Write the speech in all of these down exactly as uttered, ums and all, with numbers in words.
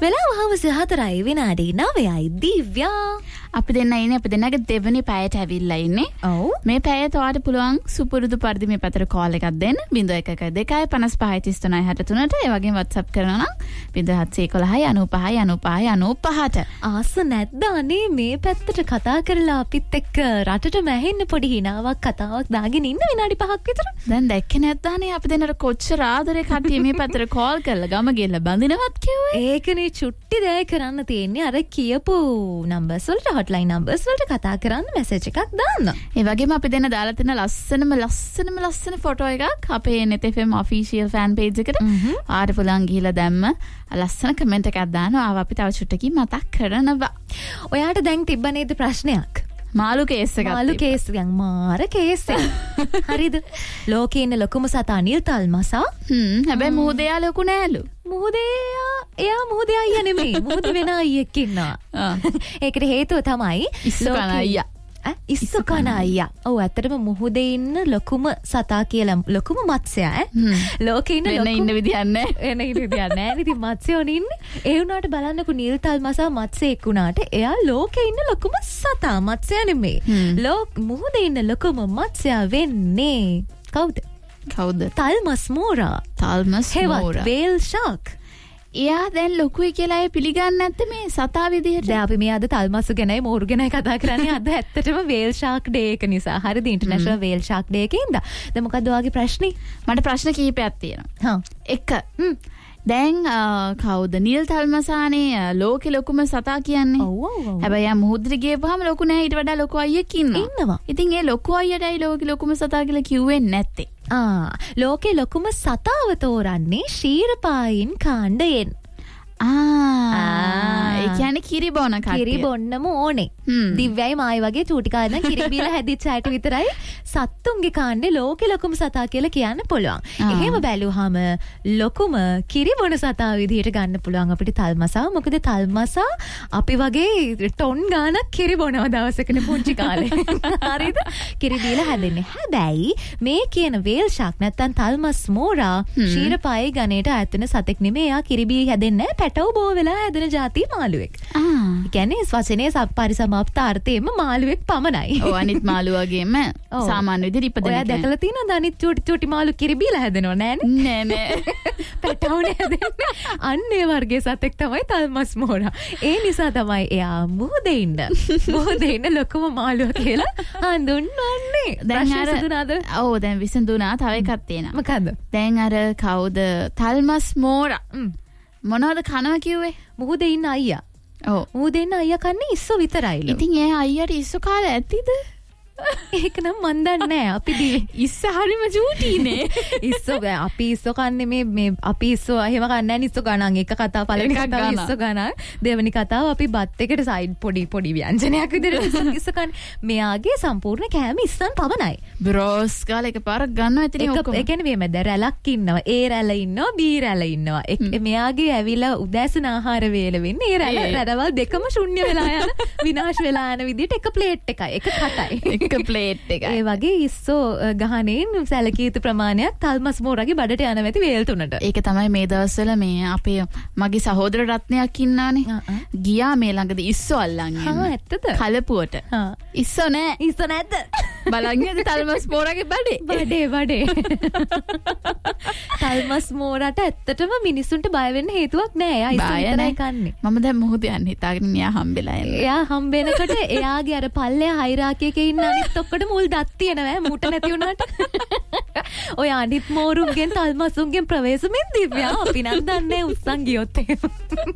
වෙලාව හවස හතරයි විනාඩි නවයයි. දිව්‍යා අපි දෙන්න ඉන්නේ අපි දෙන්නගේ දෙවෙනි පැයට ඇවිල්ලා ඉන්නේ. ඔව්. මේ පැයට ඔයාලට පුළුවන් සුපුරුදු පරිදි මේ පැතර කෝල් එකක් දෙන්න. zero one one two five five තිස් තුනයි හැට තුනට. ඒ වගේම WhatsApp කරනවා නම් zero seven one one nine five nine five nine five ට. ආස නැද්ද අනේ මේ පැත්තට කතා කරලා අපිත් එක්ක රටටම ඇහෙන්න පොඩි හිනාවක් කතාවක් දාගෙන ඉන්න විනාඩි පහක් විතර. දැන් දැක්කේ නැද්ද අනේ අපි දෙන්නට කොච්චර ආදරේ කට්ටිය මේ පැත්තට කෝල් කරලා ගම ගෙල්ල බඳිනවත් කිව්වේ. ඒකනේ චුට්ටි දැය කරන්න තියෙන්නේ අර කියපු නම්බර්ස් වලට හොට්ලයින් නම්බර්ස් වලට කතා කරන්න මැසේජ් එකක් දාන්න. ඒ වගේම අපි දෙන්න දාලා තියෙන ලස්සනම ලස්සනම ලස්සන ෆොටෝ එකක් අපේ net f m official fan page එකට ආර පුලන් ගිහිලා දැම්ම ලස්සන කමෙන්ට් එකක් දානවා. ආව අපි තව චුට්ටකින් මතක් කරනවා. ඔයාට දැන් තිබ්බ නේද ප්‍රශ්නයක්? මාළු කේස් එකක්. මාළු කේස් එකක් මාර කේස් එකක්. හරිද? ලෝකේ ඉන්න ලොකුම සතා නිල් තල්මසා. හ්ම් හැබැයි මුහුදේ ලොකු නෑලු. මුහුදේ එයා මුහුදේ අයියා නෙමෙයි. මුහුද වෙන අයියෙක් ඉන්නවා. ඒකට හේතුව තමයි ඉස්සු කන අයියා. ඈ ඉස්සු කන අයියා. ඔව් ඇත්තටම මුහුදේ ඉන්න ලොකුම සතා කියලා ලොකුම මත්ස්‍යයා ඈ. ලෝකේ ඉන්න ලොකුම ඉන්න විදියක් නෑ. එන ඉන්න විදියක් නෑ. ඉතින් මත්ස්‍යෝනේ ඉන්නේ. ඒ වුණාට බලන්නකෝ නිල් තල්මසා මත්ස්‍යෙක් වුණාට එයා ලෝකේ ඉන්න ලොකුම සතා මත්ස්‍යයා නෙමෙයි. ලෝක මුහුදේ ඉන්න ලොකුම මත්ස්‍යයා වෙන්නේ කවුද? කවුද? තල්මස් මෝරා. තල්මස් මෝරා. වේල් ෂාක්. එයා දැන් ලොකුයි කියලා ඒ පිළිගන්නේ නැත්te මේ සතා විදියට. දැන් අපි මේ අද තල්මස්සු ගැනයි මෝරු ගැනයි කතා කරන්නේ. අද ඇත්තටම වේල් ෂාක් ඩේ එක නිසා. හරිද? ඉන්ටර්නැෂනල් වේල් ෂාක් ඩේ එකේ ඉඳලා. දැන් මොකද්ද ඔයාගේ ප්‍රශ්නේ? මට ප්‍රශ්න කීපයක් තියෙනවා. හා. එක. දැන් කවුද නිල් තල්මසානේ ලෝකෙ ලොකුම සතා කියන්නේ. ඔව් ඔව් ඔව්. හැබැයි යා මුහුද්දට ගියපුවාම ලොකු නෑ. ඊට වඩා ලොකු අයියෙක් ඉන්නවා. ඉන්නවා. ඉතින් ඒ ලොකු අයියටයි ලෝකෙ ලොකුම සතා කියලා කිව්වේ නැත්තේ. ආ ලෝකේ ලොකුම සතාව තෝරන්නේ ශීරපායින් කාණ්ඩයෙන්. ආ ඒ කියන්නේ කිරි බොන කට්ටිය. කිරි බොන්නම ඕනේ. දිව්‍යයි මායි වගේ චූටි කාලේ නම් කිරි බීලා හැදිච්ච අයට විතරයි සත්තුන්ගේ කාණ්ඩේ ලෝකේ ලොකුම සතා කියලා කියන්න පුළුවන්. එහෙම බැලුවාම ලොකුම කිරි බොන සතා විදිහට ගන්න පුළුවන් අපිට තල්මසා. මොකද තල්මසා අපි වගේ ටොන් ගානක් කිරි බොනවා දවසකට පුංචි කාලේ. හරිද? කිරි බීලා හැදෙන්නේ. හැබැයි මේ කියන වේල් ෂාක් නැත්තම් තල්මස් මෝරා ශීරපායි ගණයට ඇතුළේ සතෙක් නෙමෙයි. එයා කිරි බී හැදෙන්නේ පැටව බෝ වෙලා හැදෙන જાතිය මාළුවෙක්. ආ. ඒ කියන්නේ වචනේ පරිසමාප්ත අර්ථයෙන්ම මාළුවෙක් පමණයි. ඔව් අනිත් මාළු වගේම සාමාන්‍ය විදිහට ඉපදෙන. ඔයා දැකලා තියෙනවද අනිත් චූටි චූටි මාළු කිරි බීලා හැදෙනව නෑනේ? නෑ නෑ. පැටවනේ හැදෙන්නේ. අන්න ඒ වර්ගයේ සතෙක් තමයි තල්මස් මෝරා. ඒ නිසා තමයි එයා මුහුදේ ඉන්න. මුහුදේ ඉන්න ලොකුම මාළුවා කියලා හඳුන්වන්නේ. දැන් අර ඔව් දැන් විසඳුණා. තව එකක් තියෙනවා. මොකද්ද? දැන් අර කවුද තල්මස් මෝරා මොනවද කනවා කිව්වේ? මුහුදේ ඉන්න අයියා. ඔව්. මුහුදේ ඉන්න අයියා කන්නේ ඉස්සෝ විතරයිලු. ඉතින් ඒ අයියට ඉස්සෝ කාලේ ඇතිද? ඒක නම් මන් දන්නේ නැහැ. අපි ඉස්ස හරිම චූටිනේ. ඉස්සෝ අපි ඉස්සෝ කන්නේ මේ මේ අපි ඉස්සෝ එහෙම කන්නේ නැහැ. ඉස්සෝ ගණන් එක කතාව පළවෙනි කතාව ඉස්සෝ ගණන්. දෙවෙනි කතාව අපි බත් එකට සයිඩ් පොඩි පොඩි ව්‍යංජනයක් විදිහට ඉස්සෝ කන්නේ. මෙයාගේ සම්පූර්ණ කෑම ඉස්සන් පමණයි. බ්‍රෝස් කාලේ එකපාරක් ගන්නවා ඉතින් ඔක්කොම. ඒ කියන්නේ මේ මැද රැලක් ඉන්නවා. ඒ රැල ඉන්නවා බී රැල ඉන්නවා. මෙයාගේ ඇවිල්ලා උදෑසන ආහාර වේල වෙන්නේ ඒ රැල රැවල් දෙකම ශුන්‍ය වෙලා යන විනාශ වෙලා යන විදිහට එක ප්ලේට් එකයි එක කටයි. එක ප්ලේට් එකයි. ඒ වගේ ඉස්සෝ ගහනෙන් සැලකිය යුතු ප්‍රමාණයක් තල්මස් මෝරාගේ බඩට යන වෙති වේල් තුනට. ඒක තමයි මේ දවස්වල මේ අපේ මගේ සහෝදර රත්නයක් ඉන්නානේ. ගියා මේ ළඟදී ඉස්සෝ අල්ලන් යන්න. හා ඇත්තද? කලපුවට. හා. ඉස්සෝ නෑ. ඉස්සෝ නැද්ද? බලන් යද්දි තල්මස් මෝරාගේ බඩේ. බඩේ බඩේ. තල්මස් මෝරාට ඇත්තටම මිනිසුන්ට බය වෙන්න හේතුවක් නෑ. එයා ඉස්සෝ විතරයි කන්නේ. මම දැන් මොහොත යන්න හිතාගෙන මෙයා හම්බෙලා එන්නේ. එයා හම්බෙනකොට එයාගේ අර පල්ලෙහා හයිරාකියකේ ඉන්න අනිත් ඔක්කොට මුල් දත් තියෙනවා මුට නැති වුණාට. ඔය අනිත් මෝරුන්ගෙන් තල්මසුන්ගෙන් ප්‍රවේශමෙන් දිව්‍යා අපි නම් දන්නේ උස්සන් ගියොත් එහෙම.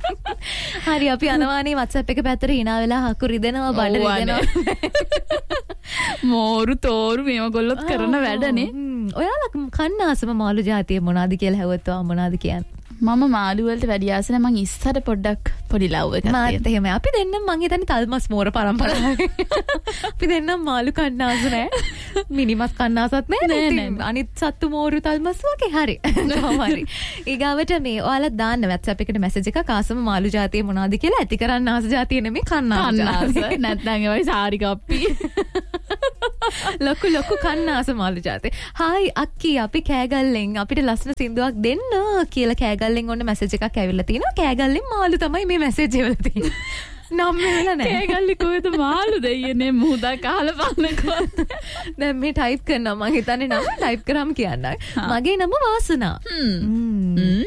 හරි අපි අනවානේ WhatsApp එක පැත්තට hina වෙලා හකුරි දෙනවා බඩ දෙනවා. මෝරු තෝරු මේව ගොල්ලොත් කරන වැඩනේ. ඔයාලා කන්න ආසම මාළු జాතිය මොනවාද කියලා හැවුවත් ඔයා මොනවාද කියන්නේ? මම මාළු වලට වැඩි ආස නැහැ. මං ඉස්සර පොඩ්ඩක් පොඩි ලව් එකක් තියෙනවා. මාත් එහෙමයි. අපි දෙන්නම් මං හිතන්නේ තල්මස් මෝර පරම්පරාවේ. අපි දෙන්නම් මාළු කන්න ආස නැහැ. මිනිමස් කන්න ආසත් නැහැ. අනිත් සත්තු මෝරු තල්මස් වගේ හරි. කොහොමරි. ඊගාවට මේ ඔයාලා දාන්න WhatsApp එකට මැසේජ් එකක් ආසම මාළු జాතිය මොනවාද කියලා. ඇති කරන්න ආස జాතිය නෙමෙයි කන්න ආස. කන්න ආස. නැත්නම් ඒ වගේ සාරි කප්පි. ලොකු ලොකු කන්නාස මාළු ජාතේ. හායි අක්කී අපි කෑගල්ලෙන් අපිට ලස්සන සින්දුවක් දෙන්න කියලා කෑගල්ලෙන් ඔන්න මැසේජ් එකක් ඇවිල්ලා තිනවා. කෑගල්ලෙන් මාළු තමයි මේ මැසේජ් එකවල තියෙන්නේ. නම් වෙලා නැහැ. කෑගල්ලි කොහෙද මාළු දෙයියනේ මුහුදක් අහලා බලනකො. දැන් මේ ටයිප් කරනවා මම හිතන්නේ නම ටයිප් කරාම කියන්න. මගේ නම වාසනා. හ්ම්.